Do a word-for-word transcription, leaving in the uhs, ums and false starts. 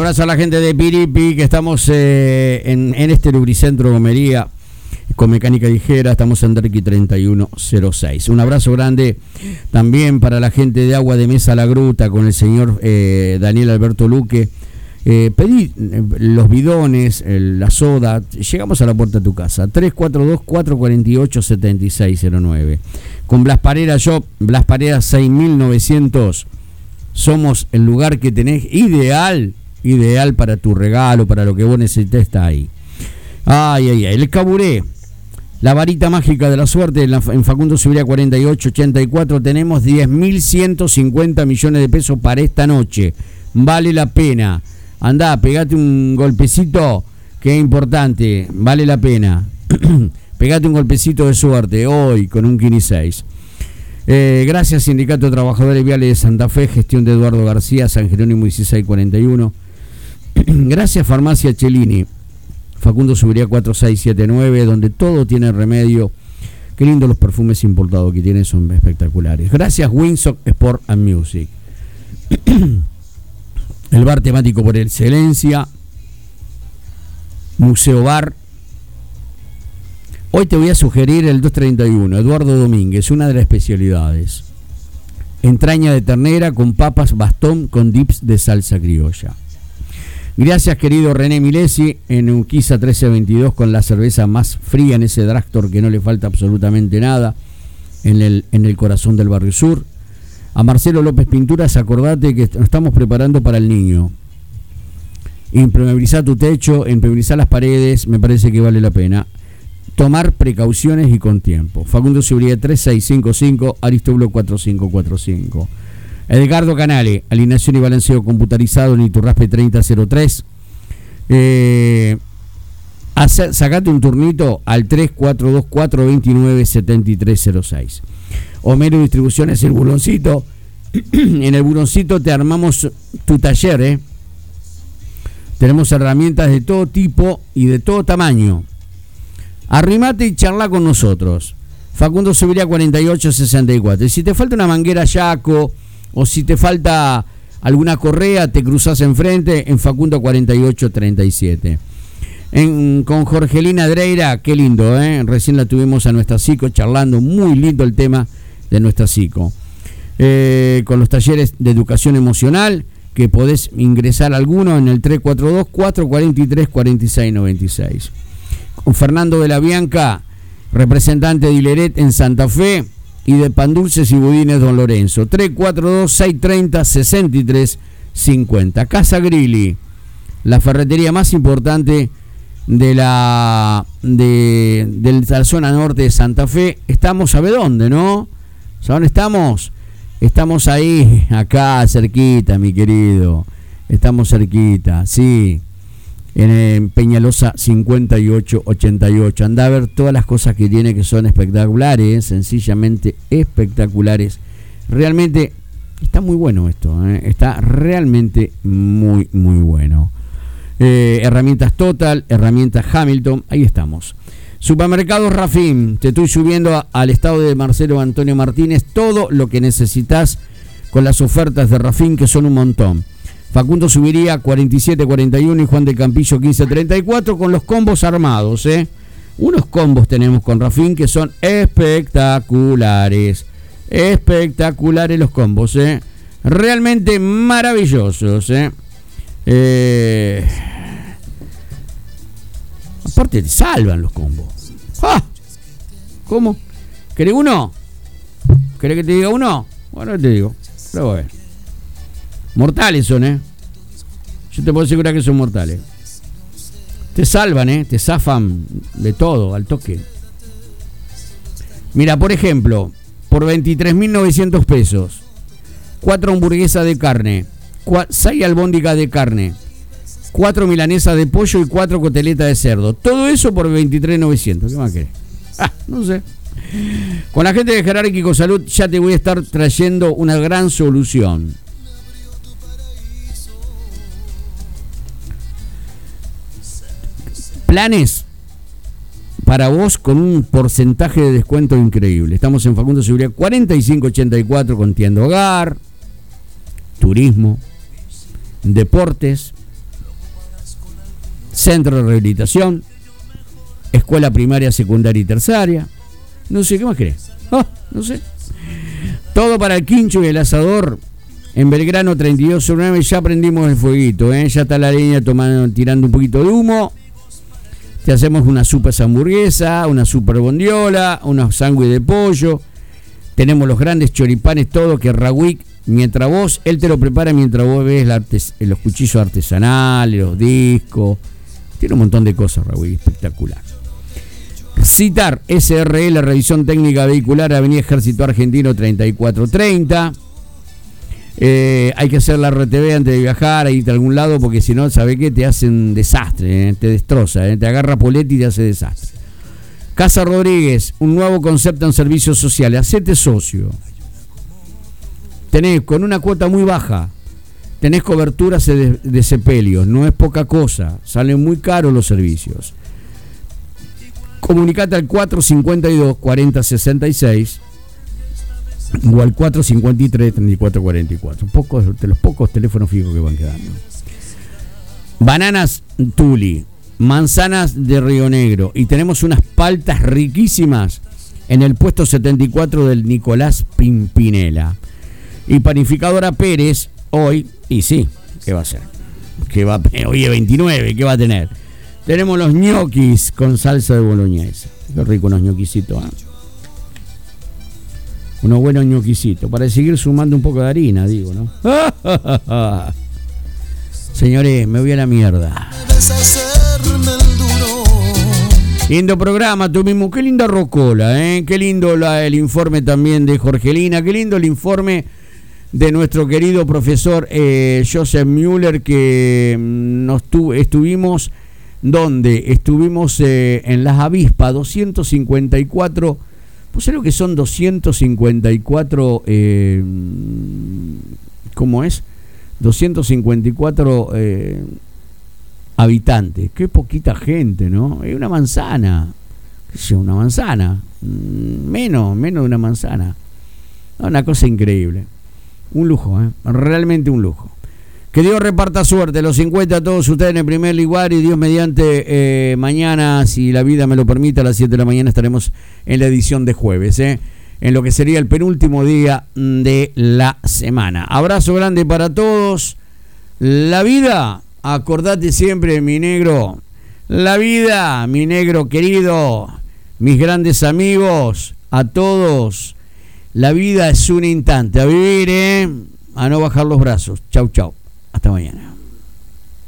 abrazo a la gente de Piripi, que estamos eh, en, en este lubricentro Gomería con mecánica ligera. Estamos en Derqui treinta y uno cero seis. Un abrazo grande también para la gente de Agua de Mesa La Gruta con el señor eh, Daniel Alberto Luque. Eh, pedí eh, los bidones, el, la soda. Llegamos a la puerta de tu casa. tres cuatro dos, cuatro cuatro ocho, siete seis cero nueve. Con Blas Parera Shop, Blas Parera seis mil novecientos. Somos el lugar que tenés ideal, ideal para tu regalo, para lo que vos necesites, está ahí. Ay, ay, ay. El Caburé, la varita mágica de la suerte, en, la, en Facundo Subiría cuarenta y ocho ochenta y cuatro. Tenemos diez mil ciento cincuenta millones de pesos para esta noche. Vale la pena. Andá, pegate un golpecito, que es importante. Vale la pena. Pegate un golpecito de suerte hoy con un Kini seis. Eh, gracias Sindicato de Trabajadores Viales de Santa Fe, gestión de Eduardo García, San Jerónimo dieciséis cuarenta y uno. Gracias Farmacia Cellini, Facundo Subiría cuatro seis siete nueve, donde todo tiene remedio. Qué lindo los perfumes importados que tienen, son espectaculares. Gracias Winsock Sport and Music. El bar temático por excelencia, Museo Bar. Hoy te voy a sugerir el doscientos treinta y uno, Eduardo Domínguez, una de las especialidades. Entraña de ternera con papas bastón con dips de salsa criolla. Gracias querido René Milesi en Urquiza trece veintidós con la cerveza más fría en ese drugstore que no le falta absolutamente nada en el, en el corazón del barrio sur. A Marcelo López Pinturas, acordate que estamos preparando para el niño. Impermeabilizar tu techo, impermeabilizar las paredes, me parece que vale la pena. Tomar precauciones y con tiempo. Facundo Seguridad tres seis cinco cinco, Aristóbulo cuatro cinco cuatro cinco. Edgardo Canale, alineación y balanceo computarizado en Iturraspe treinta cero tres. Eh, hace, sacate un turnito al tres cuatro dos cuatro dos nueve siete tres cero seis. Homero Distribuciones, el buloncito. En el buloncito te armamos tu taller, ¿eh? Tenemos herramientas de todo tipo y de todo tamaño. Arrimate y charla con nosotros. Facundo Subiría cuarenta y ocho sesenta y cuatro. Y si te falta una manguera Yaco o si te falta alguna correa, te cruzas enfrente en Facundo cuarenta y ocho treinta y siete. En, con Jorgelina Dreira, qué lindo, ¿eh? Recién la tuvimos a nuestra psico charlando, muy lindo el tema de nuestra psico. Eh, con los talleres de educación emocional, que podés ingresar alguno en el tres cuatro dos, cuatro cuatro tres, cuatro seis nueve seis. Con Fernando de la Bianca, representante de Hileret en Santa Fe, y de Pan Dulces y Budines Don Lorenzo, tres cuatro dos, seis tres cero, seis tres cinco cero. Casa Grilli, la ferretería más importante de la de, de la zona norte de Santa Fe. Estamos, ¿sabe dónde, no? ¿Sabe dónde estamos? Estamos ahí, acá cerquita, mi querido. Estamos cerquita, sí. En Peñalosa cincuenta y ocho ochenta y ocho. Anda a ver todas las cosas que tiene, que son espectaculares, sencillamente espectaculares. Realmente está muy bueno esto, ¿eh? Está realmente muy, muy bueno. Eh, herramientas Total, herramientas Hamilton, ahí estamos. Supermercados Rafim, te estoy subiendo a, al estado de Marcelo Antonio Martínez todo lo que necesitas con las ofertas de Rafim, que son un montón. Facundo Subiría cuarenta y siete cuarenta y uno y Juan de Campillo quince treinta y cuatro con los combos armados, ¿eh? Unos combos tenemos con Rafim que son espectaculares. Espectaculares los combos, ¿eh? Realmente maravillosos, ¿eh? Eh... Aparte te salvan los combos. ¡Ah! ¿Cómo? ¿Querés uno? ¿Querés que te diga uno? Bueno, te digo. Pero bueno. Mortales son, ¿eh? Yo te puedo asegurar que son mortales. Te salvan, ¿eh? Te zafan de todo, al toque. Mira, por ejemplo, por veintitrés mil novecientos pesos, cuatro hamburguesas de carne, seis albóndigas de carne, cuatro milanesas de pollo y cuatro coteletas de cerdo. Todo eso por veintitrés mil novecientos. ¿Qué más querés? Ah, no sé. Con la gente de Jerárquico Salud ya te voy a estar trayendo una gran solución. Planes para vos con un porcentaje de descuento increíble. Estamos en Facundo Seguridad cuarenta y cinco ochenta y cuatro con tienda hogar, turismo, deportes, centro de rehabilitación, escuela primaria, secundaria y terciaria. No sé, ¿qué más querés? Oh, no sé. Todo para el quincho y el asador. En Belgrano treinta y dos cero nueve ya prendimos el fueguito, ¿eh? Ya está la leña tomando, tirando un poquito de humo. Te hacemos una super hamburguesa, una super bondiola, unos sándwiches de pollo. Tenemos los grandes choripanes, todo que Rawick, mientras vos, él te lo prepara mientras vos ves la artes, los cuchillos artesanales, los discos. Tiene un montón de cosas, Rawick, espectacular. Citar S R L, revisión técnica vehicular, Avenida Ejército Argentino treinta y cuatro treinta. Eh, hay que hacer la R T V antes de viajar, a irte a algún lado, porque si no, ¿sabe qué? Te hace un desastre, eh, te destroza, eh, te agarra Poletti y te hace desastre. Casa Rodríguez, un nuevo concepto en servicios sociales. Hacete socio. Tenés con una cuota muy baja, tenés coberturas de, de sepelios, no es poca cosa, salen muy caros los servicios. Comunicate al cuatro cincuenta y dos cuarenta sesenta y seis o al cuatro cincuenta y tres treinta y cuatro cuarenta y cuatro. Pocos, de los pocos teléfonos fijos que van quedando. Bananas Tuli, manzanas de Río Negro, y tenemos unas paltas riquísimas en el puesto setenta y cuatro del Nicolás Pimpinela. Y panificadora Pérez, hoy, y sí, ¿qué va a ser? ¿Qué va, hoy es veintinueve, ¿qué va a tener? Tenemos los ñoquis con salsa de boloñesa. Qué rico unos ñoquisitos, ¿eh? Unos buenos ñoquisitos, para seguir sumando un poco de harina, digo, ¿no? Señores, me voy a la mierda. Lindo programa tuvimos, qué linda rocola, ¿eh? Qué lindo la, el informe también de Jorgelina, qué lindo el informe de nuestro querido profesor eh, Joseph Müller, que nos tu, estuvimos, ¿dónde? Estuvimos eh, en Las Avispas, doscientos cincuenta y cuatro. ¿Pues sé lo que son doscientos cincuenta y cuatro? Eh, ¿Cómo es? doscientos cincuenta y cuatro eh, habitantes. Qué poquita gente, ¿no? Es una manzana. ¿Qué sé yo? Una manzana. Menos, menos de una manzana. Una cosa increíble. Un lujo, ¿eh? Realmente un lujo. Que Dios reparta suerte, los cincuenta a todos ustedes en el primer lugar, y Dios mediante eh, mañana, si la vida me lo permite, a las siete de la mañana estaremos en la edición de jueves, ¿eh? En lo que sería el penúltimo día de la semana. Abrazo grande para todos. La vida, acordate siempre, mi negro, la vida, mi negro querido, mis grandes amigos, a todos, la vida es un instante, a vivir, ¿eh? A no bajar los brazos. Chau, chau. Hasta mañana.